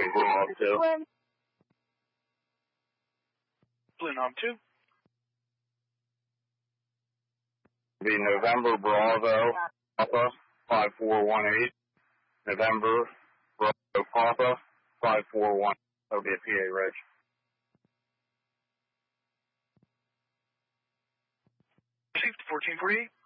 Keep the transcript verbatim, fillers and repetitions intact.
Blue Knob two. Blue Knob two. The November Bravo Papa five four one eight. November Bravo Papa five four one. That'll be a P A reg. Received fourteen forty-eight.